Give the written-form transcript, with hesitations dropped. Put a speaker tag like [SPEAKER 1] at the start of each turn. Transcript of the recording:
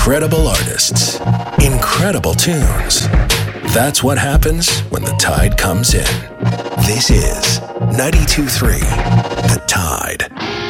[SPEAKER 1] Incredible artists, incredible tunes. That's what happens when the Tide comes in. This is 92.3 The Tide.